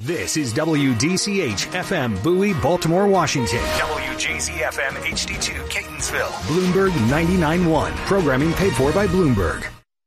This is WDCH FM Bowie, Baltimore, Washington. WJZ FM HD2 Catonsville. Bloomberg 99.1. Programming paid for by Bloomberg.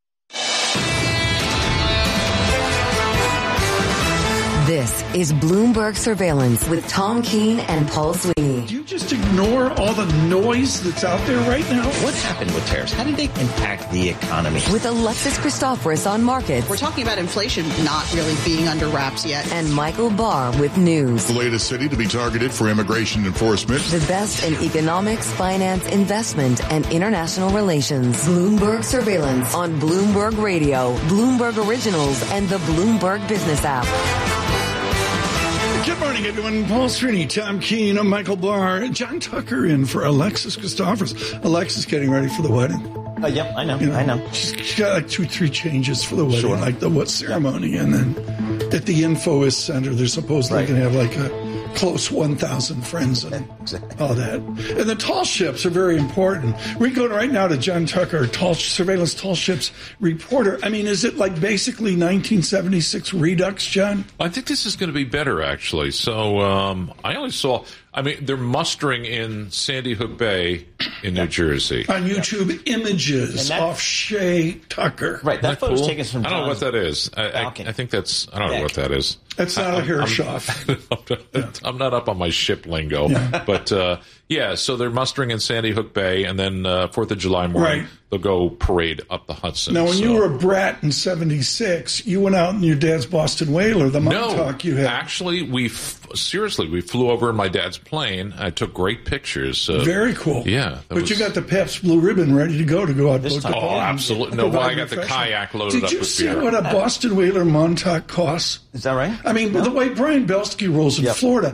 This is Bloomberg Surveillance with Tom Keene and Paul Sweeney. Do you just ignore all the noise that's out there right now? What happened with tariffs? How did they impact the economy? With Alexis Christoforous on markets. We're talking about inflation not really being under wraps yet. And Michael Barr with news. The latest city to be targeted for immigration enforcement. The best in economics, finance, investment, and international relations. Bloomberg Surveillance on Bloomberg Radio, Bloomberg Originals, and the Bloomberg Business app. Good morning, everyone. Paul Sweeney, Tom Keene, I'm Michael Barr, John Tucker in for Alexis Christoforous. Alexis getting ready for the wedding. Yep, I know. She's got like 2-3 changes for the wedding, sure. like the what ceremony, and then at the InfoWest Center, they're supposedly going to have like a close 1,000 friends and all that. And the tall ships are very important. We're going right now to John Tucker, surveillance tall ships reporter. I mean, is it like basically 1976 Redux, John? I think this is going to be better, actually. So I only saw... I mean, they're mustering in Sandy Hook Bay in New Jersey. On YouTube, images off Shay Tucker. Right, that photo's taken from I don't know what that is. I think that's... I don't know what that is. That's not a Hershoff. I'm not up on my ship lingo. Yeah. But, so they're mustering in Sandy Hook Bay, and then 4th of July morning, they'll go parade up the Hudson. Now, when you were a brat in 76, you went out in your dad's Boston Whaler, the Montauk you had. Actually, we flew over in my dad's plane. I took great pictures. Very cool. Yeah. But you got the Pabst Blue Ribbon ready to go out this time. Oh, absolutely. No, I got the kayak loaded up with beer. Did you see what a Boston Whaler Montauk costs? Is that right? I mean, the way Brian Belsky rolls in Florida,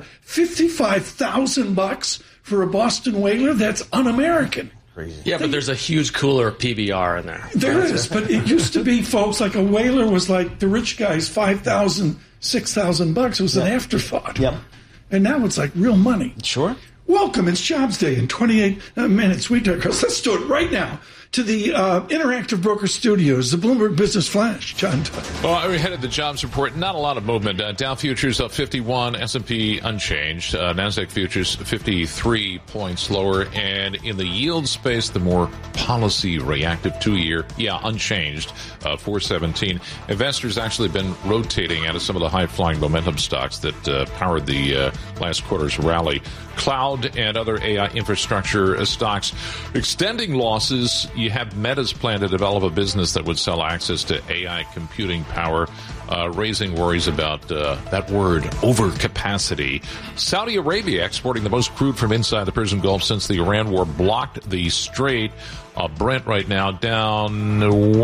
$55,000 for a Boston Whaler, that's un-American. Crazy. Yeah, but there's a huge cooler PBR in there. There is, but it used to be, folks, like a whaler was like the rich guy's $5,000, $6,000. It was an afterthought. Yep. And now it's like real money. Sure. Welcome. It's Jobs Day in 28 minutes. Let's do it right now to the Interactive Broker Studios, the Bloomberg Business Flash. John Tucker. Well, we're headed to the jobs report. Not a lot of movement. Dow futures up 51, S&P unchanged. NASDAQ futures 53 points lower. And in the yield space, the more policy reactive 2-year, unchanged, 417. Investors actually been rotating out of some of the high-flying momentum stocks that powered the last quarter's rally. Cloud and other AI infrastructure stocks extending losses. You have Meta's plan to develop a business that would sell access to AI computing power, raising worries about that word, overcapacity. Saudi Arabia exporting the most crude from inside the Persian Gulf since the Iran war blocked the strait. Brent right now down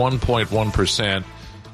1.1%.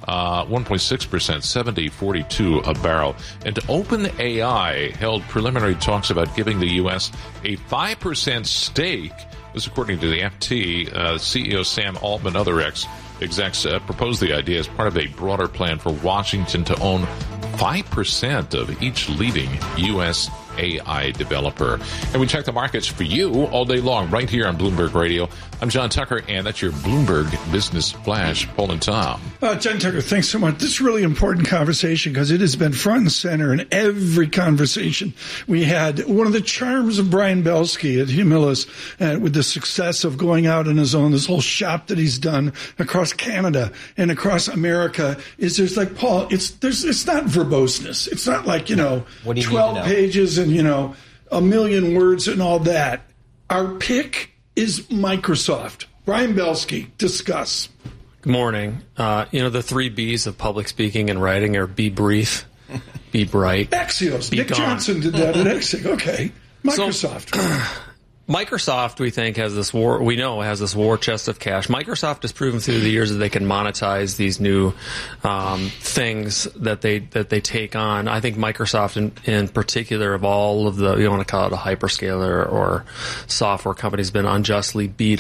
1.6%, 70.42 a barrel. And OpenAI held preliminary talks about giving the U.S. a 5% stake. This according to the FT. CEO Sam Altman, other execs proposed the idea as part of a broader plan for Washington to own 5% of each leading U.S. AI developer. And we check the markets for you all day long right here on Bloomberg Radio. I'm John Tucker, and that's your Bloomberg Business Flash, Paul and Tom. John Tucker, thanks so much. This is a really important conversation because it has been front and center in every conversation we had. One of the charms of Brian Belsky at Humilus, with the success of going out on his own, this whole shop that he's done across Canada and across America, is there's like, Paul, it's not verboseness. It's not like, 12 pages and, a million words and all that. Our pick is Microsoft. Brian Belsky, discuss. Good morning. The 3 B's of public speaking and writing are be brief, be bright, Axios. be Nick gone. Johnson did that at Axios. Okay. Microsoft. Microsoft, we think, has this war chest of cash. Microsoft has proven through the years that they can monetize these new things that they take on. I think Microsoft, in particular, of all of the, you want to call it a hyperscaler or software company, has been unjustly beat up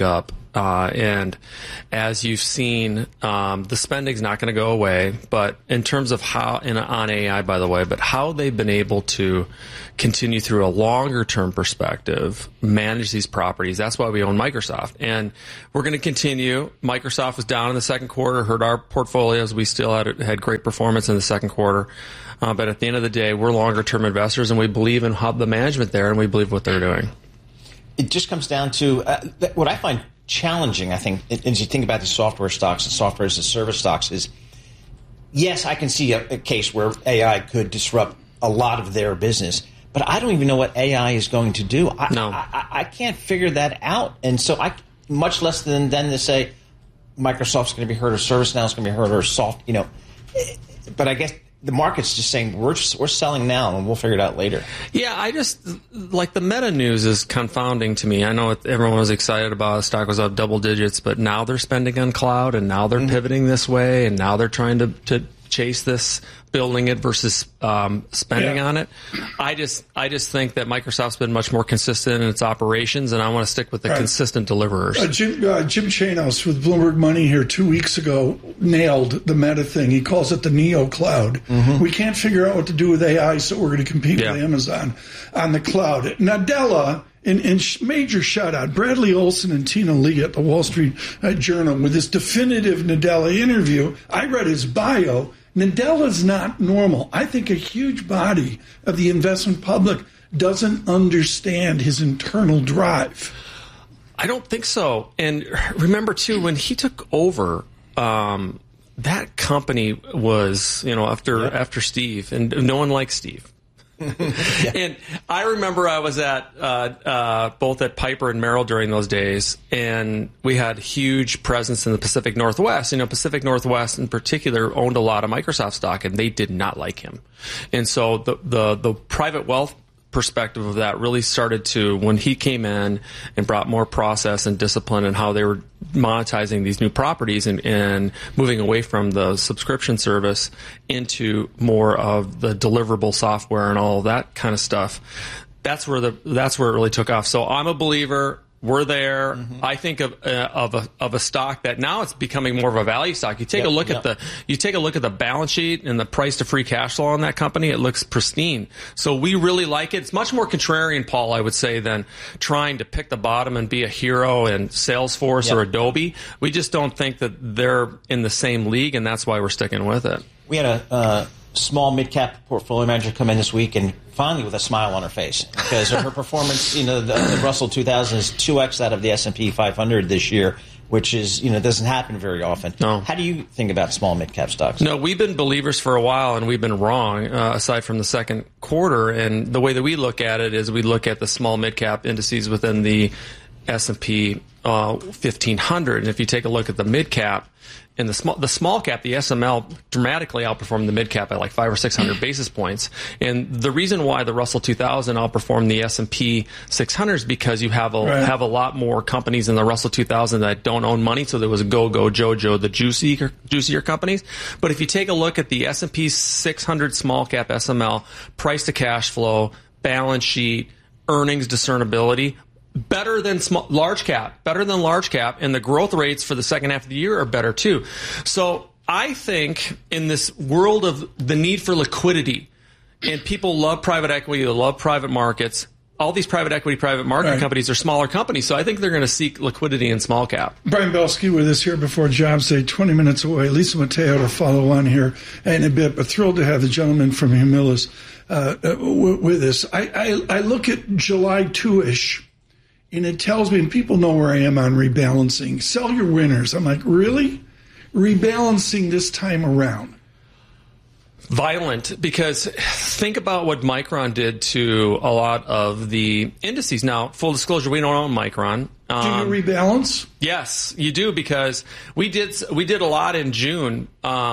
And as you've seen, the spending's not going to go away. But in terms of how, on AI, by the way, but how they've been able to continue through a longer term perspective, manage these properties. That's why we own Microsoft. And we're going to continue. Microsoft was down in the second quarter, hurt our portfolios. We still had great performance in the second quarter. But at the end of the day, we're longer term investors, and we believe in the management there, and we believe what they're doing. It just comes down to what I find challenging, I think, as you think about the software stocks and software as a service stocks is, yes, I can see a case where AI could disrupt a lot of their business, but I don't even know what AI is going to do. I can't figure that out. And so much less than to say Microsoft's going to be hurt or ServiceNow is going to be hurt or but I guess the market's just saying we're selling now and we'll figure it out later. Yeah, I just like the Meta news is confounding to me. I know everyone was excited about it. Stock was up double digits, but now they're spending on cloud and now they're pivoting this way and now they're trying to chase this, building it versus spending on it. I just think that Microsoft's been much more consistent in its operations, and I want to stick with the consistent deliverers. Jim Chanos with Bloomberg Money here 2 weeks ago nailed the Meta thing. He calls it the Neo Cloud. Mm-hmm. We can't figure out what to do with AI, so we're going to compete with Amazon on the cloud. Nadella, in major shutout, Bradley Olson and Tina Lee at the Wall Street Journal with this definitive Nadella interview. I read his bio. Nadella's not normal. I think a huge body of the investment public doesn't understand his internal drive. I don't think so. And remember, too, when he took over, that company was, after Steve, and no one likes Steve. And I remember I was at both at Piper and Merrill during those days, and we had huge presence in the Pacific Northwest. Pacific Northwest in particular owned a lot of Microsoft stock, and they did not like him. And so the private wealth perspective of that really started to when he came in and brought more process and discipline and how they were monetizing these new properties and moving away from the subscription service into more of the deliverable software and all of that kind of stuff. That's where it really took off. So I'm a believer. We're there. Mm-hmm. I think of a stock that now it's becoming more of a value stock. You take a look at the balance sheet and the price to free cash flow on that company. It looks pristine. So we really like it. It's much more contrarian, Paul, I would say, than trying to pick the bottom and be a hero in Salesforce or Adobe. We just don't think that they're in the same league, and that's why we're sticking with it. We had a small mid-cap portfolio manager come in this week and finally with a smile on her face because of her performance. The Russell 2000 is 2x that of the S&P 500 this year, which is, doesn't happen very often. No. How do you think about small mid-cap stocks? No, we've been believers for a while, and we've been wrong, aside from the second quarter. And the way that we look at it is we look at the small mid-cap indices within the S&P 1500. And if you take a look at the mid-cap, and the small cap, the SML dramatically outperformed the mid cap by like 500 or 600 basis points. And the reason why the Russell 2000 outperformed the S&P 600 is because you have a lot more companies in the Russell 2000 that don't own money. So there was Jojo, the juicier companies. But if you take a look at the S&P 600 small cap SML, price to cash flow, balance sheet, earnings discernibility, better than large cap, and the growth rates for the second half of the year are better too. So I think in this world of the need for liquidity, and people love private equity, they love private markets, all these private equity, private market companies are smaller companies, so I think they're going to seek liquidity in small cap. Brian Belsky with us here before Jobs Day, 20 minutes away. Lisa Mateo to follow on here in a bit, but thrilled to have the gentleman from Humilus with us. I look at July 2-ish, and it tells me, and people know where I am on rebalancing, sell your winners. I'm like, really? Rebalancing this time around? Violent, because think about what Micron did to a lot of the indices. Now, full disclosure, we don't own Micron. Do you rebalance? Yes, you do, because we did a lot in June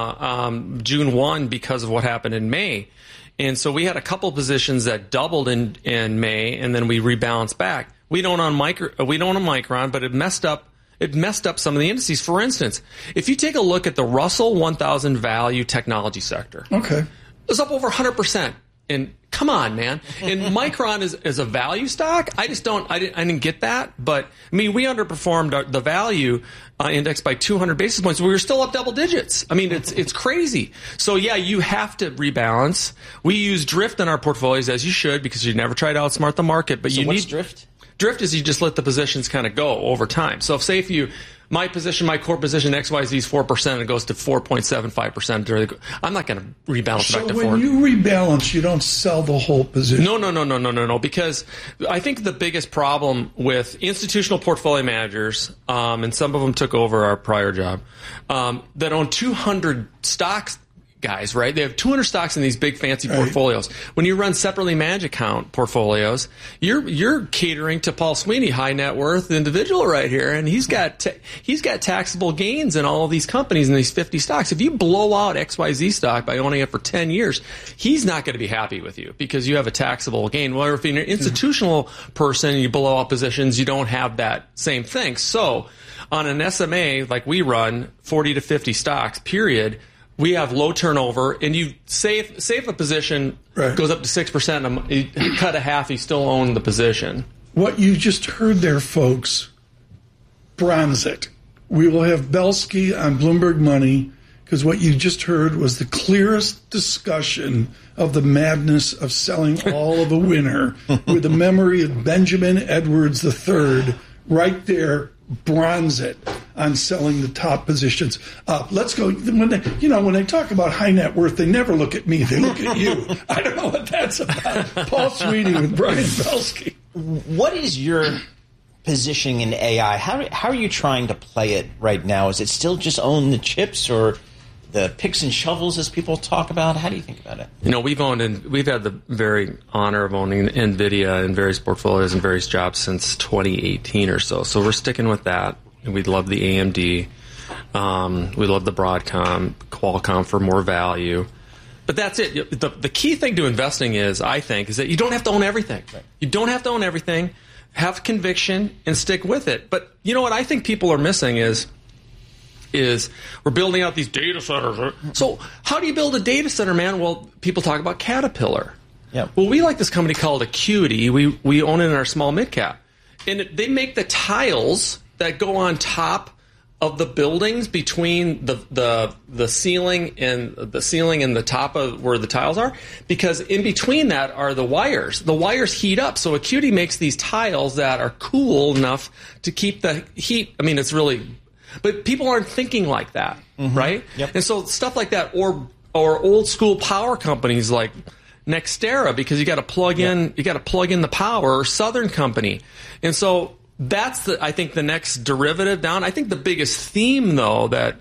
1 because of what happened in May. And so we had a couple positions that doubled in May, and then we rebalanced back. We don't own Micron, but it messed up some of the indices. For instance, if you take a look at the Russell 1000 value technology sector, it was up over 100%. And come on, man. And Micron is a value stock. I didn't get that. But I mean, we underperformed the value index by 200 basis points. We were still up double digits. I mean, it's crazy. So yeah, you have to rebalance. We use drift in our portfolios, as you should, because you never try to outsmart the market. But what's drift? Drift is you just let the positions kind of go over time. So if my core position XYZ is 4% and it goes to 4.75%, I'm not going to rebalance back to 4. So when you rebalance, you don't sell the whole position? No, because I think the biggest problem with institutional portfolio managers, and some of them took over our prior job, that own 200 stocks, guys, right? They have 200 stocks in these big fancy portfolios. When you run separately managed account portfolios, you're catering to Paul Sweeney, high net worth individual right here, and he's got taxable gains in all of these companies in these 50 stocks. If you blow out XYZ stock by owning it for 10 years, he's not going to be happy with you because you have a taxable gain. Well, if you're an institutional person and you blow out positions, you don't have that same thing. So on an SMA like we run, 40 to 50 stocks, period, we have low turnover, and you save a position goes up to 6%, and you cut a half, you still own the position. What you just heard there, folks, bronze it. We will have Belsky on Bloomberg Money, because what you just heard was the clearest discussion of the madness of selling all of a winner with the memory of Benjamin Edwards III right there. Bronze it on selling the top positions up. Let's go. When they talk about high net worth, they never look at me. They look at you. I don't know what that's about. Paul Sweeney with Brian Belsky. What is your positioning in AI? How are you trying to play it right now? Is it still just own the chips or the picks and shovels, as people talk about? How do you think about it? We've had the very honor of owning NVIDIA in various portfolios and various jobs since 2018 or so. So we're sticking with that. We love the AMD. We love the Broadcom, Qualcomm for more value. But that's it. The key thing to investing is that you don't have to own everything. Right. You don't have to own everything. Have conviction and stick with it. But you know what I think people are missing is we're building out these data centers. So how do you build a data center, man? Well, people talk about Caterpillar. Yeah. Well, we like this company called Acuity. We own it in our small mid cap. And they make the tiles that go on top of the buildings between the ceiling and the top of where the tiles are, because in between that are the wires. The wires heat up, so Acuity makes these tiles that are cool enough to keep the heat. I mean, it's really... But people aren't thinking like that, right? Yep. And so stuff like that, or old school power companies like Nextera, because you got to plug in the power, or Southern Company, and so that's I think the next derivative down. I think the biggest theme though that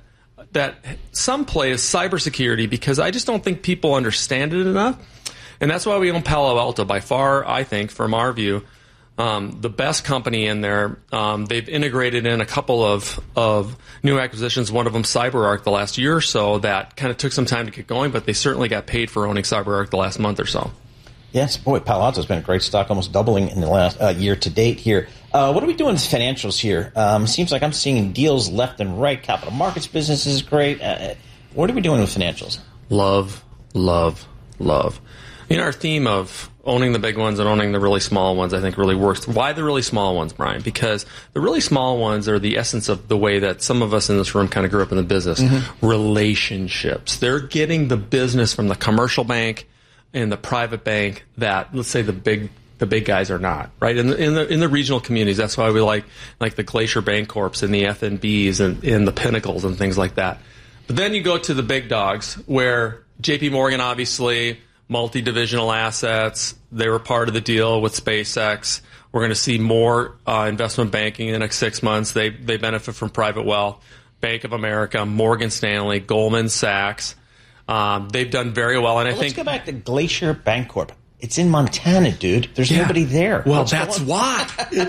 some play is cybersecurity, because I just don't think people understand it enough, and that's why we own Palo Alto by far. I think from our view. The best company in there. They've integrated in a couple of new acquisitions, one of them CyberArk the last year or so, that kind of took some time to get going, but they certainly got paid for owning CyberArk the last month or so. Yes, boy, Palo Alto's been a great stock, almost doubling in the last year to date here. What are we doing with financials here? Seems like I'm seeing deals left and right. Capital markets business is great. What are we doing with financials? Love, love, love. Our theme of owning the big ones and owning the really small ones, I think, really works. Why the really small ones, Brian? Because the really small ones are the essence of the way that some of us in this room kind of grew up in the business. Relationships. They're getting the business from the commercial bank and the private bank that, let's say, the big guys are not, right? In the regional communities, that's why we like the Glacier Bancorps and the FNBs and the Pinnacles and things like that. But then you go to the big dogs, where JP Morgan, obviously, multi-divisional assets. They were part of the deal with SpaceX. We're going to see more investment banking in the next 6 months. They benefit from private wealth. Bank of America, Morgan Stanley, Goldman Sachs. They've done very well. And I think let's go back to Glacier Bancorp. It's in Montana, dude. There's nobody there. Well, that's why.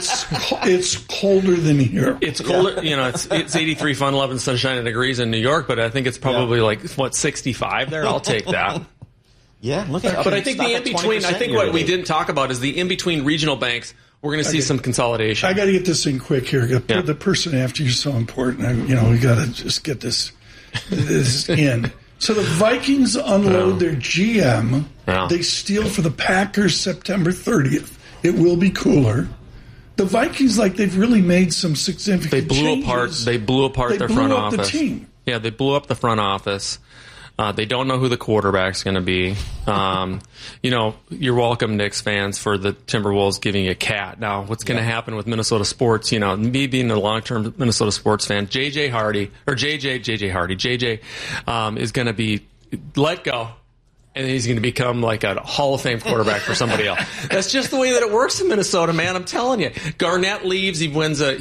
It's colder than here. It's colder. Yeah. It's 83 fun loving sunshine degrees in New York, but I think it's probably 65 there. I'll take that. Yeah, look at. But I think the in between. I think what we didn't talk about is the in between regional banks. We're going to see some consolidation. I got to get this in quick here. The person after you is so important. We got to just get this in. So the Vikings unload their GM. Yeah. They steal for the Packers September 30th. It will be cooler. The Vikings, they've really made some significant changes. They blew apart their front office. The team. Yeah, they blew up the front office. They don't know who the quarterback's going to be. You're welcome, Knicks fans, for the Timberwolves giving you a cat. Now, what's going to happen with Minnesota sports? Me being a long-term Minnesota sports fan, JJ is going to be let go. And he's going to become like a Hall of Fame quarterback for somebody else. That's just the way that it works in Minnesota, man. I'm telling you. Garnett leaves. He wins a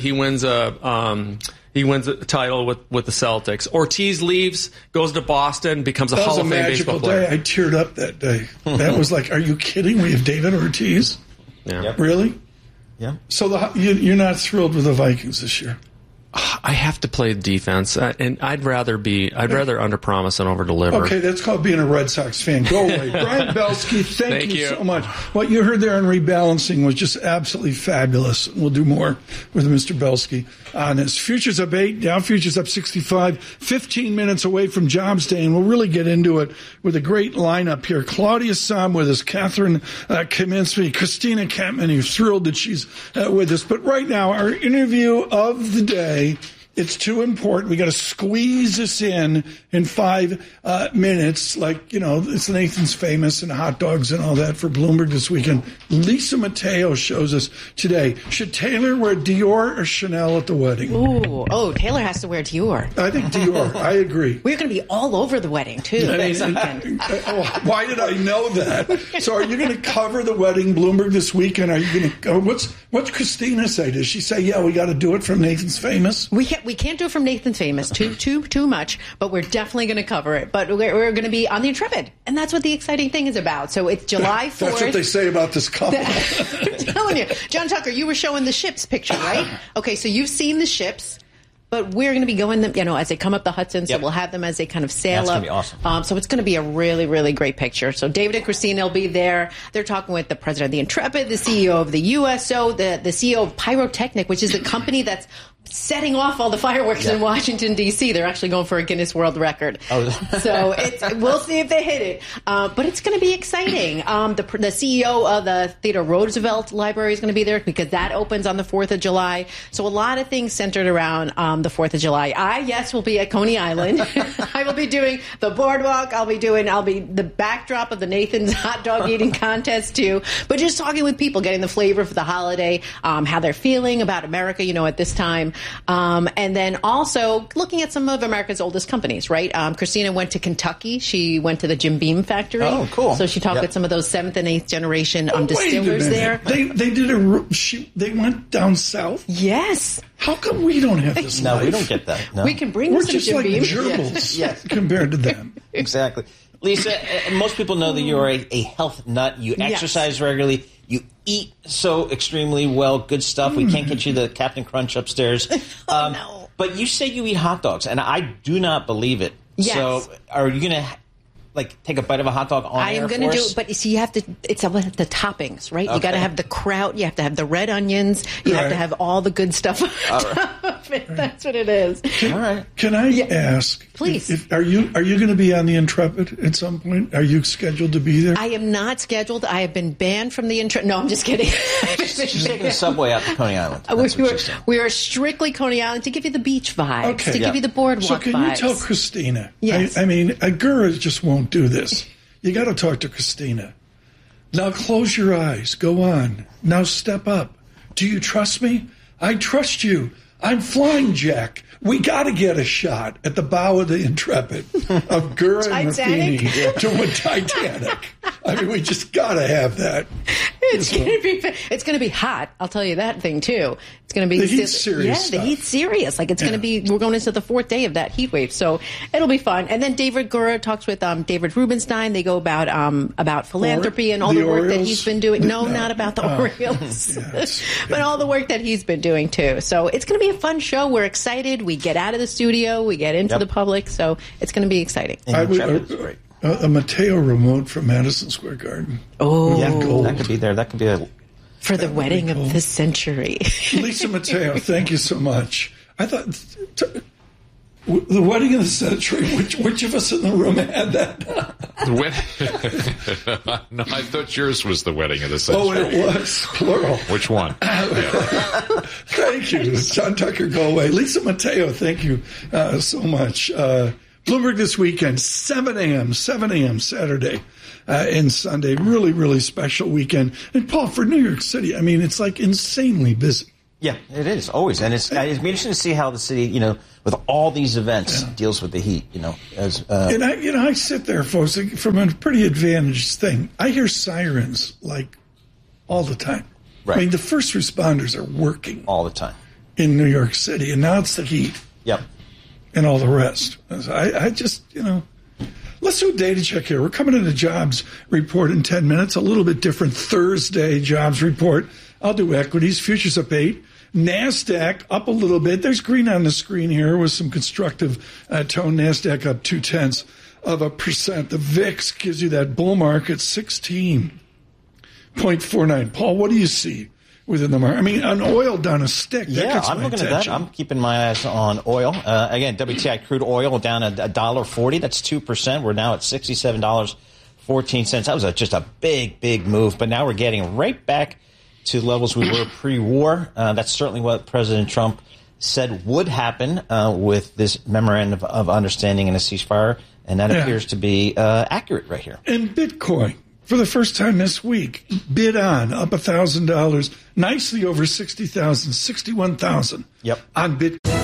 title with the Celtics. Ortiz leaves, goes to Boston, becomes a Hall of Fame baseball player. That was a magical day. I teared up that day. That was like, are you kidding? We have David Ortiz? Yeah. Yep. Really? Yeah. So you're not thrilled with the Vikings this year? I have to play defense, and I'd rather underpromise and overdeliver. Okay, that's called being a Red Sox fan. Go away. Brian Belsky, thank you so much. What you heard there on rebalancing was just absolutely fabulous. We'll do more with Mr. Belsky on this. Futures up 8, Dow futures up 65, 15 minutes away from Jobs Day, and we'll really get into it with a great lineup here. Claudia Sahm with us, Catherine Kaminsky, Christina Kampman, who's thrilled that she's with us. But right now, our interview of the day, it's too important. We got to squeeze this in 5 minutes. It's Nathan's Famous and hot dogs and all that for Bloomberg this weekend. Lisa Mateo shows us today. Should Taylor wear Dior or Chanel at the wedding? Taylor has to wear Dior. I think Dior. I agree. We're going to be all over the wedding, too, this weekend. Why did I know that? So are you going to cover the wedding, Bloomberg, this weekend? Are you going to go? What's Christina say? Does she say, we got to do it from Nathan's Famous? We can't do it from Nathan's Famous too much, but we're definitely going to cover it. But we're going to be on the Intrepid, and that's what the exciting thing is about. So it's July 4th. That's what they say about this couple. I'm telling you. John Tucker, you were showing the ships picture, right? Okay, so you've seen the ships. But we're going to be going them, as they come up the Hudson. So we'll have them as they kind of sail up. That's going to be awesome. So it's going to be a really, really great picture. So David and Christina will be there. They're talking with the president of the Intrepid, the CEO of the USO, the CEO of Pyrotechnic, which is the company that's setting off all the fireworks in Washington, D.C. They're actually going for a Guinness World Record. So we'll see if they hit it. But it's going to be exciting. The CEO of the Theodore Roosevelt Library is going to be there because that opens on the 4th of July. So a lot of things centered around the 4th of July. I will be at Coney Island. I will be doing the boardwalk. I'll be the backdrop of the Nathan's hot dog eating contest too. But just talking with people, getting the flavor for the holiday, how they're feeling about America, at this time. And then also looking at some of America's oldest companies, right? Christina went to Kentucky. She went to the Jim Beam factory. Oh, cool. So she talked with some of those 7th and 8th generation distillers there. They went down south? Yes. How come we don't have this No, life? we don't get that. No. We can bring We're some just Jim like Beam. gerbils compared to them. Exactly. Lisa, most people know that you're a health nut. You exercise regularly. You eat so extremely well. Good stuff. We can't get you the Captain Crunch upstairs. No. But you say you eat hot dogs, and I do not believe it. Yes. So are you going to take a bite of a hot dog on I am going to do it, but you see, you have to. It's about the toppings, right? You got to have the kraut. You have to have the red onions. You have to have all the good stuff. That's what it is. All right. Can I ask? Please. Are you going to be on the Intrepid at some point? Are you scheduled to be there? I am not scheduled. I have been banned from the Intrepid. No, I'm just kidding. She's taking the subway out to Coney Island. We are strictly Coney Island to give you the beach vibes, to give you the boardwalk vibes. So can you tell Christina? Yes. I mean, Agura just won't do this. You got to talk to Christina. Now close your eyes. Go on. Now step up. Do you trust me? I trust you. I'm Flying Jack. We got to get a shot at the bow of the Intrepid of Gura and Ruffini doing Titanic. I mean, we just got to have that. It's going to be hot. I'll tell you that thing too. It's going to be the heat's serious. Yeah, the heat's serious. It's going to be. We're going into the 4th day of that heat wave, so it'll be fun. And then David Gura talks with David Rubenstein. They go about philanthropy and all the work that he's been doing. No, not about the Orioles, but all the work that he's been doing too. So it's going to be a fun show. We're excited. We get out of the studio. We get into the public. So it's going to be exciting. A Mateo remote from Madison Square Garden. Oh, yeah, that could be there. That could be for the wedding of the century. Lisa Mateo, thank you so much. I thought The wedding of the century. Which of us in the room had that? No, I thought yours was the wedding of the century. Oh, it was plural. Which one? Thank you, John Tucker. Go away, Lisa Mateo. Thank you so much. Bloomberg this weekend, 7 a.m. Saturday and Sunday. Really, really special weekend. And Paul, for New York City, I mean, it's like insanely busy. Yeah, it is always, and it's interesting to see how the city, with all these events, deals with the heat. And I sit there, folks, from a pretty advantaged thing. I hear sirens like all the time. Right. I mean, the first responders are working all the time in New York City, and now it's the heat. Yep. And all the rest. I just, let's do a data check here. We're coming into jobs report in 10 minutes, a little bit different Thursday jobs report. I'll do equities, futures up 8. NASDAQ up a little bit. There's green on the screen here with some constructive tone. NASDAQ up 0.2%. The VIX gives you that bull market 16.49. Paul, what do you see within the market? I mean, on oil down a stick. That I'm looking at that. I'm keeping my eyes on oil. Again, WTI crude oil down $1.40. That's 2%. We're now at $67.14. That was just a big move. But now we're getting right back to levels we were pre-war. That's certainly what President Trump said would happen with this memorandum of understanding and a ceasefire. And that appears to be accurate right here. And Bitcoin. For the first time this week, bid on up $1,000, nicely over 60,000, 61,000 Yep. on Bitcoin.